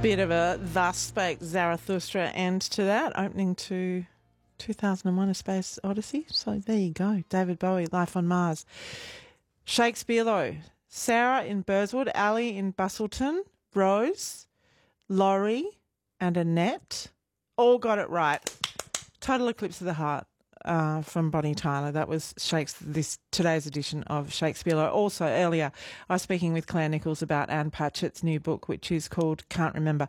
Bit of a Thus Spake Zarathustra end to that, opening to 2001 A Space Odyssey. So there you go. David Bowie, Life on Mars. Shakespeare, though. Sarah in Burswood, Ali in Bustleton, Rose, Laurie and Annette all got it right. Total Eclipse of the Heart from Bonnie Tyler. That was today's edition of Shakespeare. Also, earlier, I was speaking with Claire Nichols about Anne Patchett's new book, which is called Can't Remember.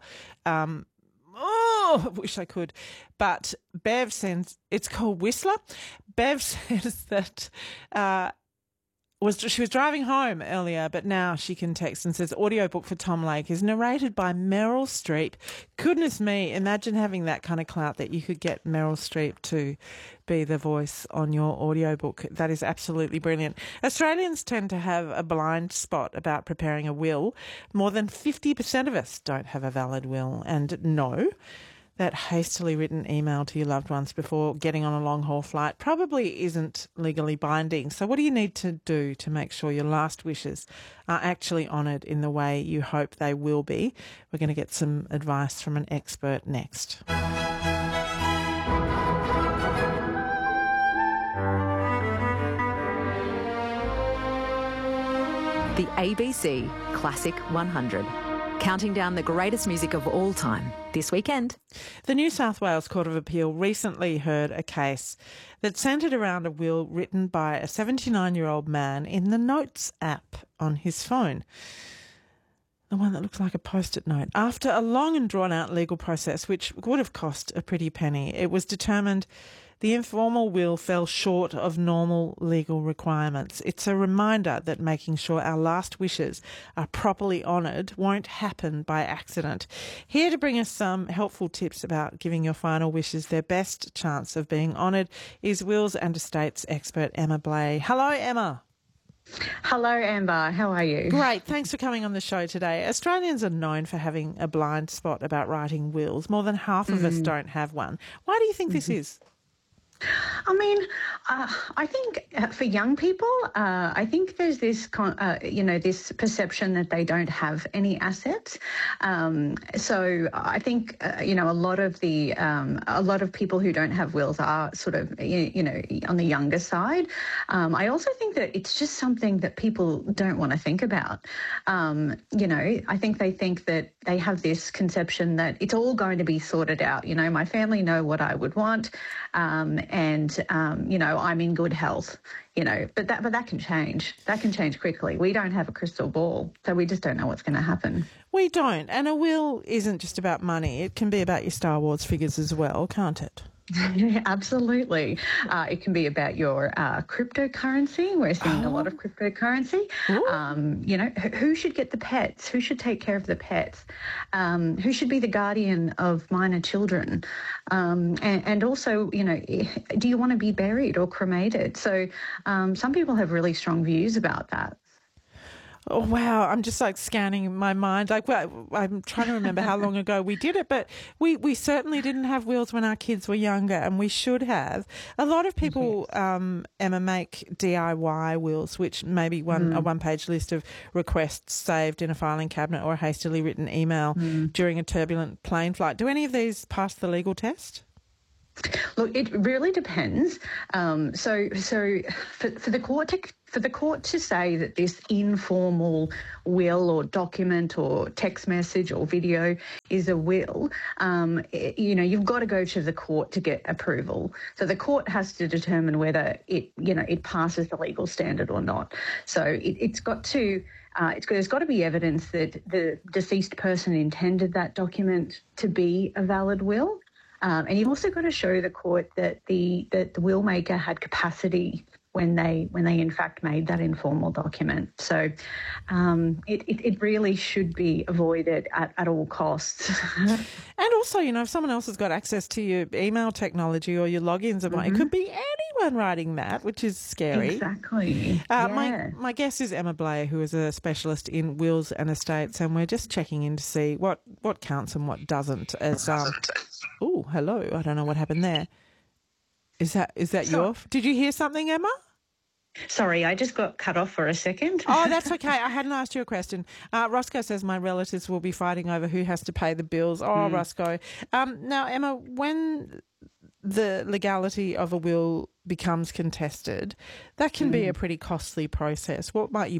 I wish I could. But Bev sends, it's called Whistler. Bev says that she was driving home earlier, but now she can text and says audiobook for Tom Lake is narrated by Meryl Streep. Goodness me, imagine having that kind of clout that you could get Meryl Streep to be the voice on your audiobook. That is absolutely brilliant. Australians tend to have a blind spot about preparing a will. More than 50% of us don't have a valid will. And no, that hastily written email to your loved ones before getting on a long-haul flight probably isn't legally binding. So what do you need to do to make sure your last wishes are actually honoured in the way you hope they will be? We're going to get some advice from an expert next. The ABC Classic 100. Counting down the greatest music of all time this weekend. The New South Wales Court of Appeal recently heard a case that centred around a will written by a 79-year-old man in the Notes app on his phone. The one that looks like a post-it note. After a long and drawn-out legal process, which would have cost a pretty penny, it was determined the informal will fell short of normal legal requirements. It's a reminder that making sure our last wishes are properly honoured won't happen by accident. Here to bring us some helpful tips about giving your final wishes their best chance of being honoured is wills and estates expert Emma Blay. Hello, Emma. Hello, Amber. How are you? Great. Thanks for coming on the show today. Australians are known for having a blind spot about writing wills. More than half of us don't have one. Why do you think this is? I mean, I think for young people, I think there's this, this perception that they don't have any assets. So I think, a lot of people who don't have wills are sort of, on the younger side. I also think that it's just something that people don't want to think about. I think they think that they have this conception that it's all going to be sorted out. My family know what I would want. I'm in good health, but that can change. That can change quickly. We don't have a crystal ball, so we just don't know what's going to happen. We don't. And a will isn't just about money. It can be about your Star Wars figures as well, can't it? Absolutely. It can be about your cryptocurrency. We're seeing a lot of cryptocurrency. Who should get the pets? Who should take care of the pets? Who should be the guardian of minor children? And also, do you want to be buried or cremated? So some people have really strong views about that. Oh, wow. I'm just scanning my mind. I'm trying to remember how long ago we did it, but we certainly didn't have wills when our kids were younger, and we should have. A lot of people, Emma, make DIY wills, which may be a one-page list of requests saved in a filing cabinet or a hastily written email during a turbulent plane flight. Do any of these pass the legal test? Look, it really depends. So for the court to say that this informal will or document or text message or video is a will, you've got to go to the court to get approval. So the court has to determine whether it passes the legal standard or not. So there's got to be evidence that the deceased person intended that document to be a valid will. And you've also got to show the court that the will maker had capacity when they in fact made that informal document. So it really should be avoided at all costs. And also, if someone else has got access to your email technology or your logins, it could be anyone writing that, which is scary. Exactly. My guest is Emma Blay, who is a specialist in wills and estates, and we're just checking in to see what counts and what doesn't. Oh, hello. I don't know what happened there. Is that your... Did you hear something, Emma? Sorry, I just got cut off for a second. Oh, that's okay. I hadn't asked you a question. Roscoe says my relatives will be fighting over who has to pay the bills. Oh, Roscoe. Now, Emma, when the legality of a will becomes contested, that can be a pretty costly process. What might you